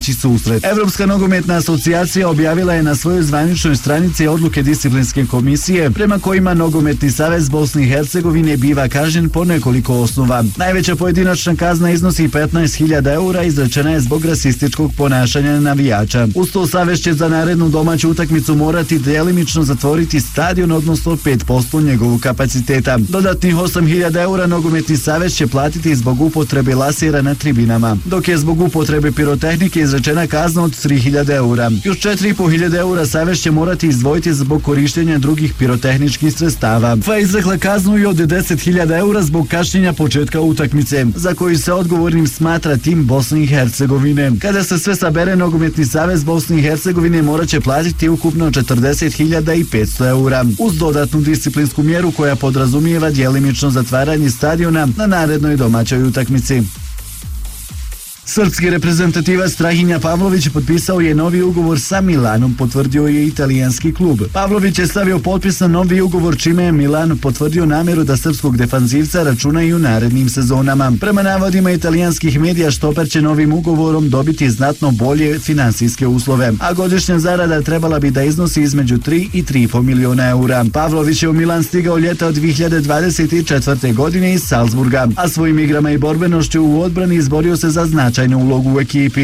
treći susret. Evropska nogometna asocijacija objavila je na svojoj zvaničnoj stranici odluke disciplinske komisije prema kojima Nogometni savez Bosne i Hercegovine biva kažnjen po nekoliko osnova. Najveća pojedinačna kazna iznosi 15.000 eura, izrečena je zbog rasističkog ponašanja navijača. Uz to savez će za narednu domaću utakmicu morati delimično zatvoriti stadion, odnosno 5% njegovog kapaciteta. Dodatnih 8.000 eura Nogometni savez će platiti zbog upotrebe lasera na tribinama, dok je zbog upotrebe pirotehnike izrečena kazna od 3.000 eura. Još 4.500 eura savez će morati izdvojiti zbog korištenja drugih pirotehničkih sredstava. FA je izrekla kaznu i od 10.000 eura zbog kašnjenja početka utakmice, za koju se odgovornim smatra tim Bosne i Hercegovine. Kada se sve sabere, Nogometni savez Bosne i Hercegovine morat će platiti ukupno 40.500 eura, uz dodatnu disciplinsku mjeru koja podrazumijeva djelimično zatvaranje stadiona na narednoj domaćoj utakmici. Srpski reprezentativac Strahinja Pavlović potpisao je novi ugovor sa Milanom, potvrdio je italijanski klub. Pavlović je stavio potpis na novi ugovor, čime je Milan potvrdio namjeru da srpskog defanzivca računa i u narednim sezonama. Prema navodima italijanskih medija, štoper će novim ugovorom dobiti znatno bolje finansijske uslove, a godišnja zarada trebala bi da iznosi između 3 i 3,5 miliona eura. Pavlović je u Milan stigao ljeta od 2024. godine iz Salzburga, a svojim igrama i borbenošću u odbrani izborio se za značajnu ulogu u ekipi.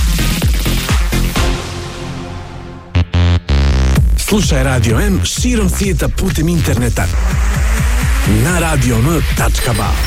Slušaj Radio M širom svijeta putem interneta na radiom.ba.